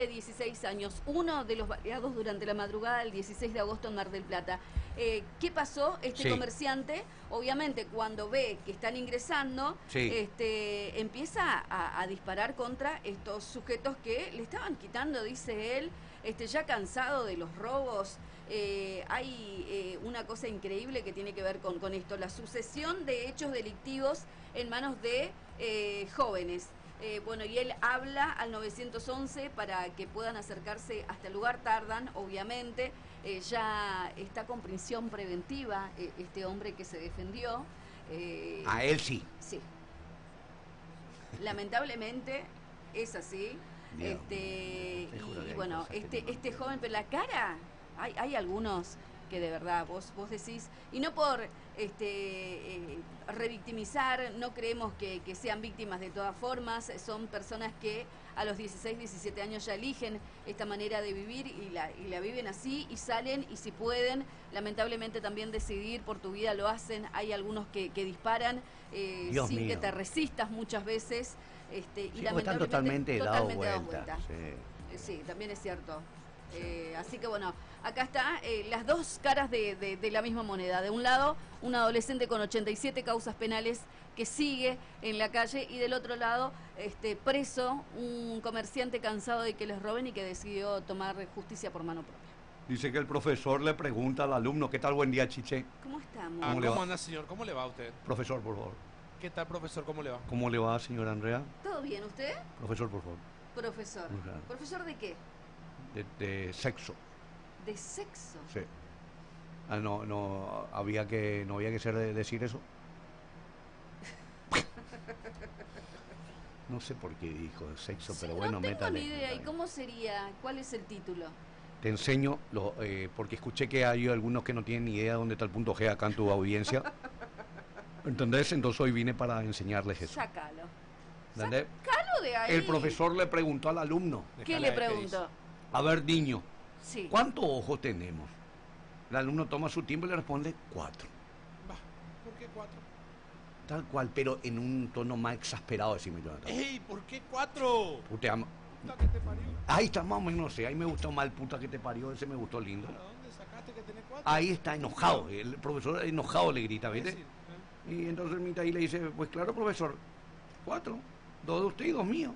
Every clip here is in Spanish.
16 años, uno de los baleados durante la madrugada del 16 de agosto en Mar del Plata. ¿Qué pasó? Este comerciante, obviamente, cuando ve que están ingresando, empieza a disparar contra estos sujetos que le estaban quitando, dice él, ya cansado de los robos. Hay una cosa increíble que tiene que ver con esto, la sucesión de hechos delictivos en manos de jóvenes. Bueno, y él habla al 911 para que puedan acercarse hasta el lugar. Tardan, obviamente. Ya está con prisión preventiva este hombre que se defendió. A él sí. Sí. Lamentablemente es así. Y bueno, este joven, pero la cara, hay algunos que de verdad vos decís, y no por revictimizar, no creemos que sean víctimas de todas formas, son personas que a los 16, 17 años ya eligen esta manera de vivir y la viven así y salen, y si pueden, lamentablemente también decidir por tu vida lo hacen. Hay algunos que disparan sin que te resistas muchas veces, y sí, lamentablemente están totalmente dado vuelta. Sí, también es cierto. Así que bueno, acá está las dos caras de la misma moneda. De un lado, un adolescente con 87 causas penales que sigue en la calle, y del otro lado, preso, un comerciante cansado de que les roben y que decidió tomar justicia por mano propia. Dice que el profesor le pregunta al alumno: ¿qué tal? Buen día, Chiche. ¿Cómo estamos? ¿Cómo anda, señor? ¿Cómo le va a usted? Profesor, por favor. ¿Qué tal, profesor? ¿Cómo le va? ¿Cómo le va, señora Andrea? ¿Todo bien, usted? Profesor, por favor. Profesor. ¿Profesor de qué? De sexo. ¿De sexo? Sí. No había que decir eso. No sé por qué dijo de sexo, pero bueno, métale. No tengo ni idea. ¿Y cómo sería? ¿Cuál es el título? Te enseño, porque escuché que hay algunos que no tienen ni idea de dónde está el punto G acá en tu audiencia. ¿Entendés? Entonces hoy vine para enseñarles eso. Sácalo. ¿Entendés? Sácalo de ahí. El profesor le preguntó al alumno. ¿Qué le preguntó? A ver, niño, sí, ¿cuántos ojos tenemos? El alumno toma su tiempo y le responde 4. ¿Por qué 4? Tal cual, pero en un tono más exasperado, decime yo. ¡Ey! ¿Por qué 4? Puta que te parió. Ahí está, más o menos, no sé. Ahí me gustó más el puta que te parió, ese me gustó lindo. ¿A dónde sacaste que tenés 4? Ahí está enojado, el profesor enojado le grita, ¿viste? Y entonces el mitad ahí le dice: pues claro, profesor, 4, 2 de usted y 2 míos.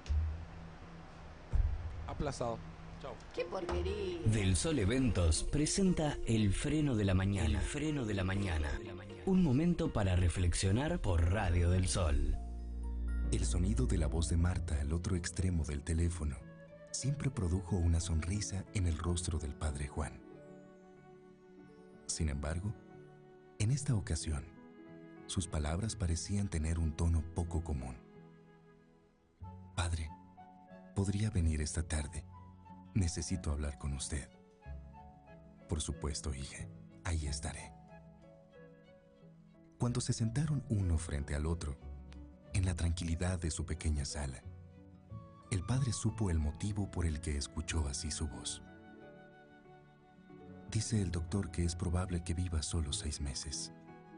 Aplazado. Chau. ¡Qué porquería! Del Sol Eventos presenta El Freno de la Mañana. El Freno de la Mañana. Un momento para reflexionar por Radio del Sol. El sonido de la voz de Marta al otro extremo del teléfono siempre produjo una sonrisa en el rostro del padre Juan. Sin embargo, en esta ocasión, sus palabras parecían tener un tono poco común. Padre, ¿podría venir esta tarde? Necesito hablar con usted. Por supuesto, hija, ahí estaré. Cuando se sentaron uno frente al otro, en la tranquilidad de su pequeña sala, el padre supo el motivo por el que escuchó así su voz. Dice el doctor que es probable que viva solo 6 meses.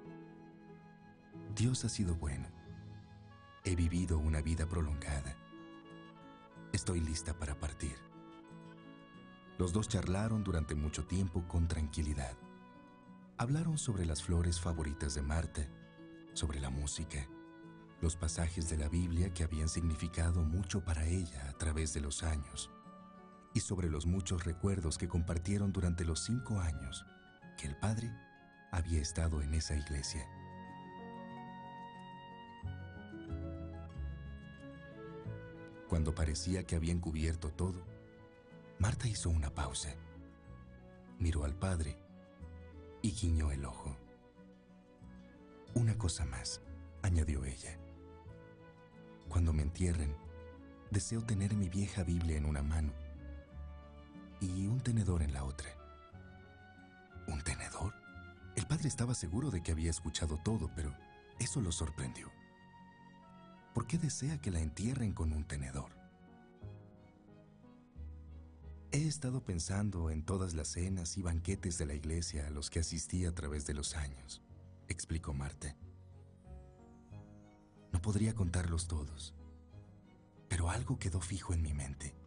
Dios ha sido bueno. He vivido una vida prolongada. Estoy lista para partir. Los dos charlaron durante mucho tiempo con tranquilidad. Hablaron sobre las flores favoritas de Marta, sobre la música, los pasajes de la Biblia que habían significado mucho para ella a través de los años, y sobre los muchos recuerdos que compartieron durante los 5 años que el padre había estado en esa iglesia. Cuando parecía que habían cubierto todo, Marta hizo una pausa, miró al padre y guiñó el ojo. Una cosa más, añadió ella. Cuando me entierren, deseo tener mi vieja Biblia en una mano y un tenedor en la otra. ¿Un tenedor? El padre estaba seguro de que había escuchado todo, pero eso lo sorprendió. ¿Por qué desea que la entierren con un tenedor? He estado pensando en todas las cenas y banquetes de la iglesia a los que asistí a través de los años, explicó Marta. No podría contarlos todos, pero algo quedó fijo en mi mente.